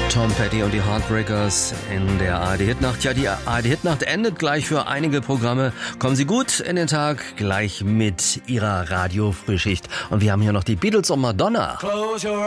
Tom Petty und die Heartbreakers in der ARD-Hitnacht. Ja, die ARD-Hitnacht endet gleich für einige Programme. Kommen Sie gut in den Tag, gleich mit Ihrer Radio-Frühschicht. Und wir haben hier noch die Beatles und Madonna. Close your